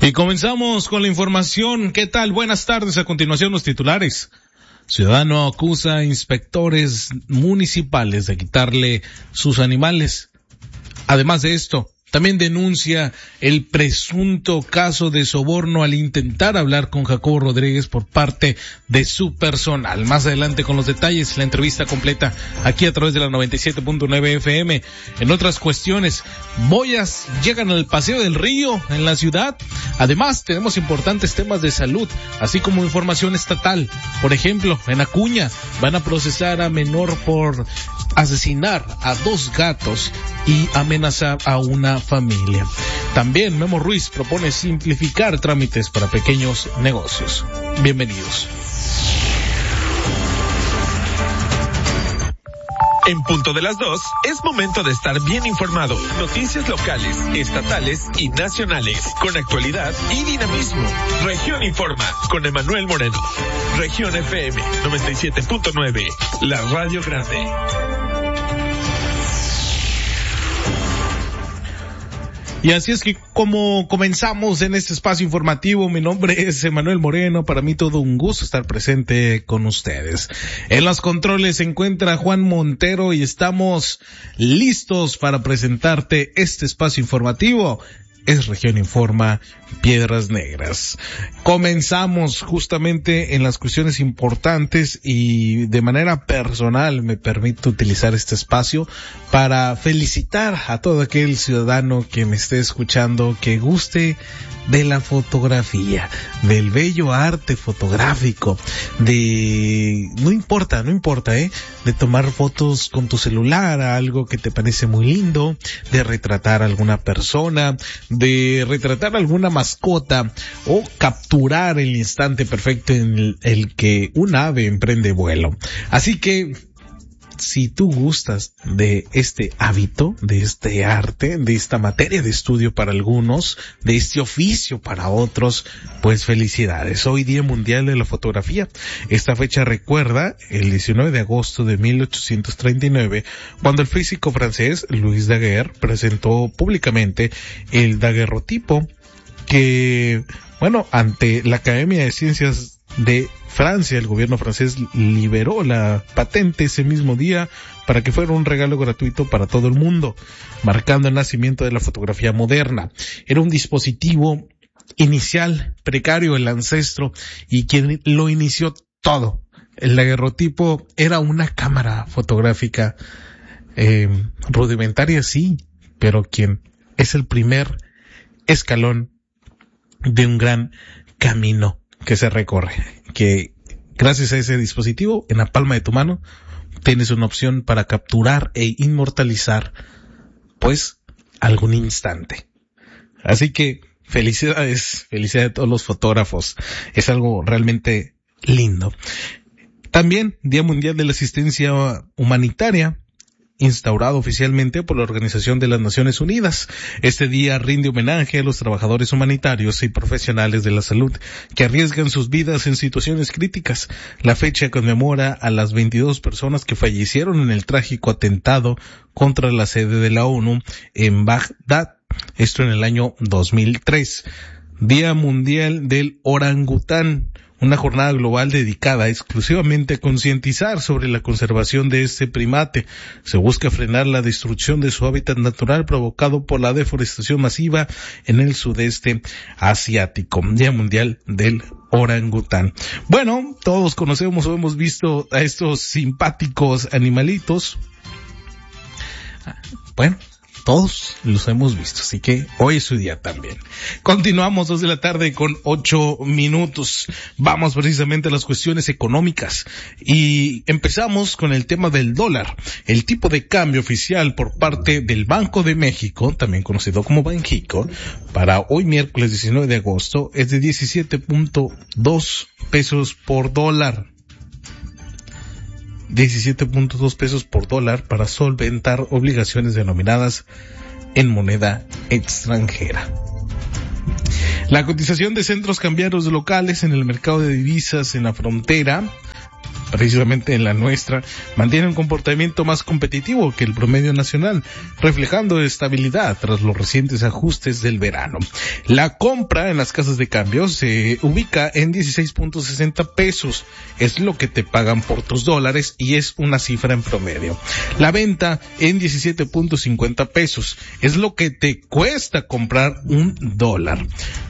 Y comenzamos con la información. ¿Qué tal? Buenas tardes. A continuación, los titulares. Ciudadano acusa a inspectores municipales de quitarle sus animales. Además de esto, también denuncia el presunto caso de soborno al intentar hablar con Jacobo Rodríguez por parte de su personal. Más adelante con los detalles, la entrevista completa aquí a través de la 97.9 FM. En otras cuestiones, boyas llegan al Paseo del Río en la ciudad. Además, tenemos importantes temas de salud, así como información estatal. Por ejemplo, en Acuña van a procesar a menor por asesinar a 2 gatos y amenazar a una familia. También Memo Ruiz propone simplificar trámites para pequeños negocios. Bienvenidos. En punto de las 2, es momento de estar bien informado. Noticias locales, estatales y nacionales, con actualidad y dinamismo. Región Informa, con Emanuel Moreno. Región FM 97.9, la Radio Grande. Y así es que como comenzamos en este espacio informativo, mi nombre es Emanuel Moreno, para mí todo un gusto estar presente con ustedes. En los controles se encuentra Juan Montero y estamos listos para presentarte este espacio informativo. Es Región Informa, Piedras Negras. Comenzamos justamente en las cuestiones importantes y de manera personal me permito utilizar este espacio para felicitar a todo aquel ciudadano que me esté escuchando, que guste de la fotografía, del bello arte fotográfico, no importa, de tomar fotos con tu celular, algo que te parece muy lindo, de retratar a alguna persona, de retratar a alguna mascota o capturar el instante perfecto en el que un ave emprende vuelo. Así que, si tú gustas de este hábito, de este arte, de esta materia de estudio para algunos, de este oficio para otros, pues felicidades. Hoy Día Mundial de la Fotografía. Esta fecha recuerda el 19 de agosto de 1839, cuando el físico francés Louis Daguerre presentó públicamente el daguerrotipo que, ante la Academia de Ciencias de Francia, el gobierno francés liberó la patente ese mismo día para que fuera un regalo gratuito para todo el mundo, marcando el nacimiento de la fotografía moderna. Era un dispositivo inicial, precario, el ancestro, y quien lo inició todo. El daguerrotipo era una cámara fotográfica rudimentaria, sí, pero quien es el primer escalón de un gran camino que se recorre, que gracias a ese dispositivo en la palma de tu mano tienes una opción para capturar e inmortalizar pues algún instante. Así que felicidades a todos los fotógrafos, es algo realmente lindo. También Día Mundial de la Asistencia Humanitaria, instaurado oficialmente por la Organización de las Naciones Unidas. Este día rinde homenaje a los trabajadores humanitarios y profesionales de la salud que arriesgan sus vidas en situaciones críticas. La fecha conmemora a las 22 personas que fallecieron en el trágico atentado contra la sede de la ONU en Bagdad, esto en el año 2003. Día Mundial del Orangután, una jornada global dedicada exclusivamente a concientizar sobre la conservación de este primate. Se busca frenar la destrucción de su hábitat natural provocado por la deforestación masiva en el sudeste asiático. Día Mundial del Orangután. Bueno, todos conocemos o hemos visto a estos simpáticos animalitos. Todos los hemos visto, así que hoy es su día también. Continuamos 2 de la tarde con 8 minutos. Vamos precisamente a las cuestiones económicas y empezamos con el tema del dólar. El tipo de cambio oficial por parte del Banco de México, también conocido como Banxico, para hoy miércoles 19 de agosto es de 17.2 pesos por dólar. 17.2 pesos por dólar para solventar obligaciones denominadas en moneda extranjera. La cotización de centros cambiarios locales en el mercado de divisas en la frontera precisamente en la nuestra, mantiene un comportamiento más competitivo que el promedio nacional, reflejando estabilidad tras los recientes ajustes del verano. La compra en las casas de cambio se ubica en 16.60 pesos, es lo que te pagan por tus dólares y es una cifra en promedio. La venta en 17.50 pesos, es lo que te cuesta comprar un dólar.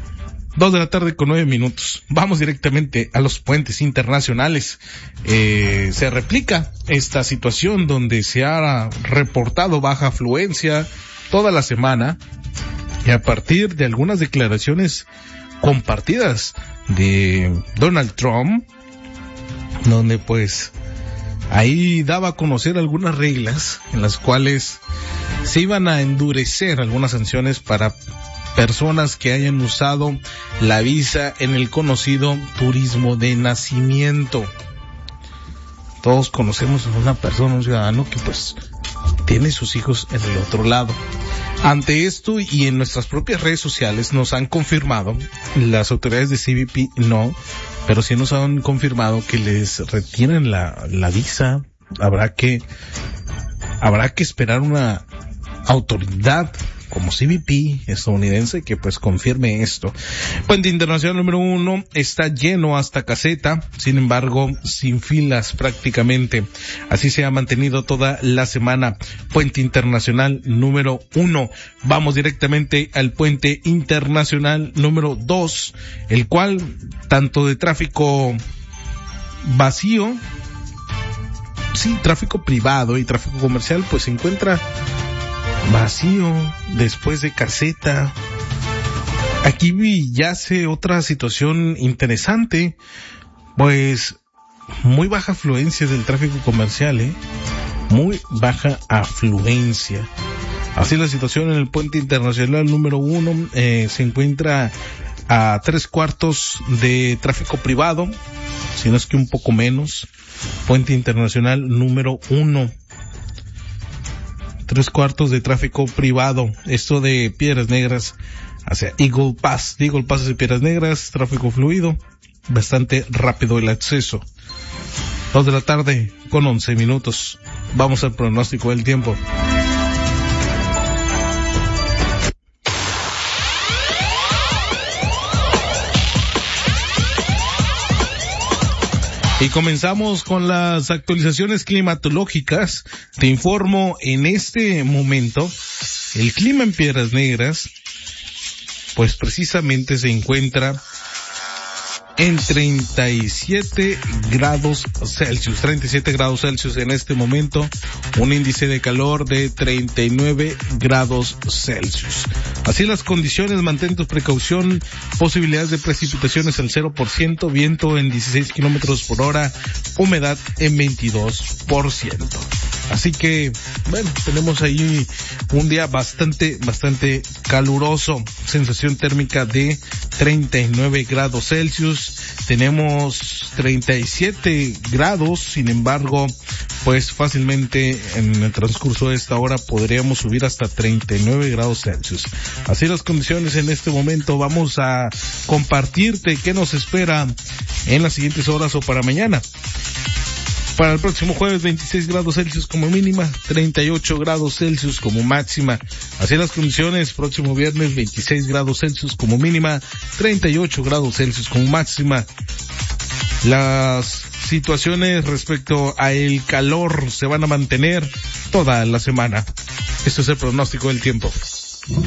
2:09 p.m. Vamos directamente a los puentes internacionales. Se replica esta situación donde se ha reportado baja afluencia toda la semana y a partir de algunas declaraciones compartidas de Donald Trump, donde pues ahí daba a conocer algunas reglas en las cuales se iban a endurecer algunas sanciones para personas que hayan usado la visa en el conocido turismo de nacimiento. Todos conocemos a una persona, un ciudadano que pues tiene sus hijos en el otro lado. Ante esto y en nuestras propias redes sociales nos han confirmado, las autoridades de CBP no, pero sí nos han confirmado que les retienen la visa. Habrá que esperar una autoridad como CBP estadounidense que pues confirme esto. Puente internacional número 1 está lleno hasta caseta, sin embargo sin filas prácticamente. Así se ha mantenido toda la semana. Puente internacional número 1. Vamos directamente al puente internacional número 2, el cual tanto de tráfico vacío, tráfico privado y tráfico comercial pues se encuentra vacío después de caseta. Aquí yace otra situación interesante, pues muy baja afluencia del tráfico comercial, muy baja afluencia. Así la situación en el puente internacional número 1 se encuentra a 3/4 de tráfico privado, si no es que un poco menos. Puente internacional número 1. 3/4 de tráfico privado. Esto de Piedras Negras hacia Eagle Pass. Eagle Pass hacia Piedras Negras, tráfico fluido, bastante rápido el acceso. 2:11 p.m. Vamos al pronóstico del tiempo. Y comenzamos con las actualizaciones climatológicas. Te informo en este momento, el clima en Piedras Negras, pues precisamente se encuentra en 37 grados Celsius. 37 grados Celsius en este momento, un índice de calor de 39 grados Celsius. Así las condiciones, mantén tu precaución, posibilidades de precipitaciones al 0%, viento en 16 kilómetros por hora, humedad en 22%. Así que, bueno, tenemos ahí un día bastante caluroso, sensación térmica de 39 grados Celsius, tenemos 37 grados, sin embargo, pues fácilmente en el transcurso de esta hora podríamos subir hasta 39 grados Celsius. Así las condiciones en este momento. Vamos a compartirte qué nos espera en las siguientes horas o para mañana. Para el próximo jueves, 26 grados Celsius como mínima, 38 grados Celsius como máxima. Así las condiciones, próximo viernes, 26 grados Celsius como mínima, 38 grados Celsius como máxima. Las situaciones respecto a el calor se van a mantener toda la semana. Esto es el pronóstico del tiempo.